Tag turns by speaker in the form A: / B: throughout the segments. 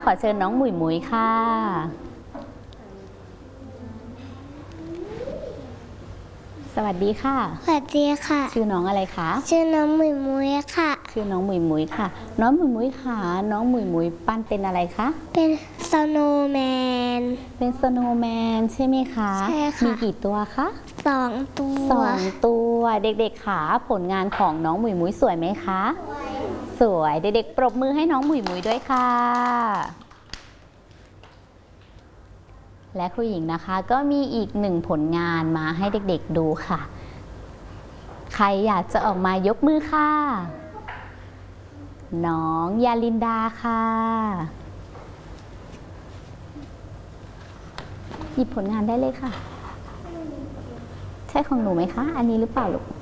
A: ขอเชิญน้องหมุยหมุยค่ะสวัสดีค่ะ
B: สวัสดีค่ะ
A: ชื่อน้องอะไรคะ
B: ชื่อน้องหมุยมุยค่ะ
A: ชื่อน้องหมุยหมุยค่ะน้องหมุยหมุยค่ะน้องหมุยหมุยปั้นเป็นอะไรคะ
B: เป็นสโนว์แมน
A: เป็นสโนว์แมนใช่ไหมคะ
B: ใช่ค่ะ
A: มีกี่ตัวคะ
B: 2 ตัว
A: เด็กๆค่ะผลงานของน้องหมุยหมุยสวยไหมคะสวยเด็กๆปรบมือให้น้องหมุยหมุยด้วยค่ะและครูหญิงนะคะก็มีอีกหนึ่งผลงานมาให้เด็กๆดูค่ะใครอยากจะออกมายกมือค่ะน้องยาลินดาค่ะหยิบผลงานได้เลยค่ะใช่ของหนูไหมคะอันนี้หรือเปล่าลูก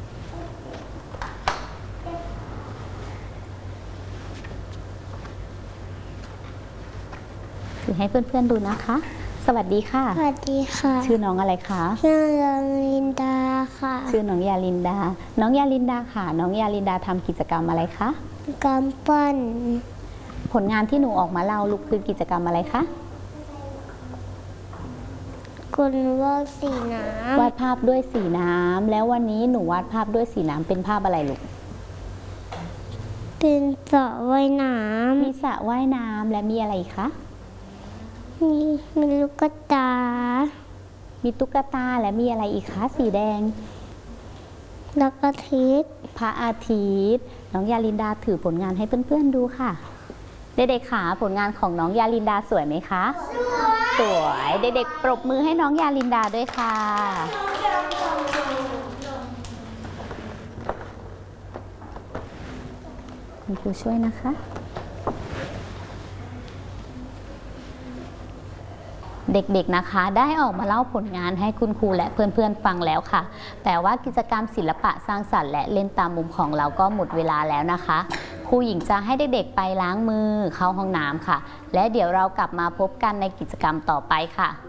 A: ถือให้เพื่อนๆดูนะคะสวัสดีค่ะ
B: สวัสดีค่ะ
A: ชื่อน้องอะไรคะ
B: ชื่อยาลินดาค่ะ
A: ชื่อน้องยาลินดาน้องยาลินดาค่ะน้องยาลินดาทำกิจกรรมอะไรคะ
B: กำปั้น
A: ผลงานที่หนูออกมาเล่าลูกคือกิจกรรมอะไรคะ
B: คุณวาดสีน้
A: ำวาดภาพด้วยสีน้ำแล้ววันนี้หนูวาดภาพด้วยสีน้ำเป็นภาพอะไรลูก
B: เป็นสระว่ายน้ำ
A: มีสระว่ายน้ำและมีอะไรอีกคะ
B: มีลูกตา
A: มีตุ๊กตาและมีอะไรอีกคะสีแดง
B: แล้วก็ทิศ
A: พระอาทิตย์น้องยาลินดาถือผลงานให้เพื่อนๆดูค่ะเด็กๆค่ะผลงานของน้องยาลินดาสวยไหมคะสวยเด็กๆปรบมือให้น้องยาลินดาด้วยค่ะคุณครูช่วยนะคะเด็กๆนะคะได้ออกมาเล่าผลงานให้คุณครูและเพื่อนๆฟังแล้วค่ะแต่ว่ากิจกรรมศิลปะสร้างสรรค์และเล่นตามมุมของเราก็หมดเวลาแล้วนะคะครูหญิงจะให้เด็กๆไปล้างมือเข้าห้องน้ำค่ะและเดี๋ยวเรากลับมาพบกันในกิจกรรมต่อไปค่ะ